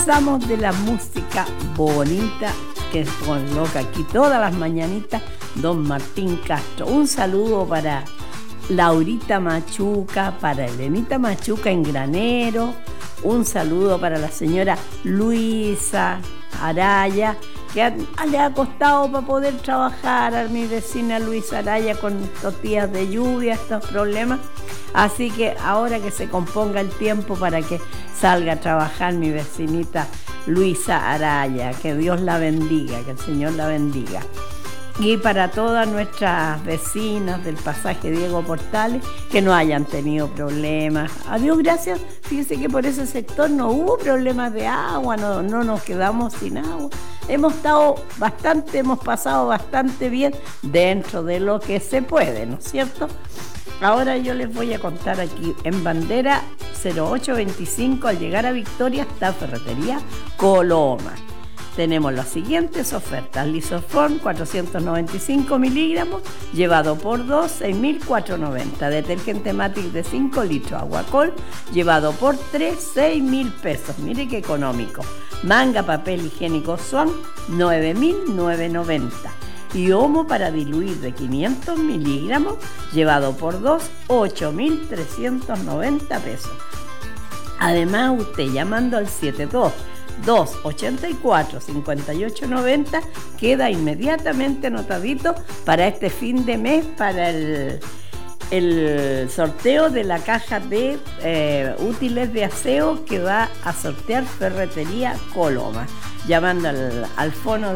Pasamos de la música bonita que coloca aquí todas las mañanitas don Martín Castro. Un saludo para Laurita Machuca, para Elenita Machuca en Granero. Un saludo para la señora Luisa Araya, que le ha costado para poder trabajar, a mi vecina Luisa Araya con estos días de lluvia, estos problemas. Así que ahora que se componga el tiempo para que salga a trabajar mi vecinita Luisa Araya, que Dios la bendiga, que el Señor la bendiga. Y para todas nuestras vecinas del pasaje Diego Portales, que no hayan tenido problemas. A Dios gracias, fíjese que por ese sector no hubo problemas de agua, no nos quedamos sin agua. Hemos pasado bastante bien dentro de lo que se puede, ¿no es cierto? Ahora yo les voy a contar aquí en bandera 0825, al llegar a Victoria está Ferretería Coloma. Tenemos las siguientes ofertas: Lisoform 495 miligramos, llevado por 2, 6.490. Detergente Matic de 5 litros, Aguacol, llevado por 3, 6.000 pesos. Mire qué económico. Manga papel higiénico Swan, 9.990. Y Omo para diluir de 500 miligramos, llevado por 2, 8.390 pesos. Además, usted llamando al 72-284-5890 queda inmediatamente anotadito para este fin de mes, para el sorteo de la caja de útiles de aseo que va a sortear Ferretería Coloma. Llamando al fono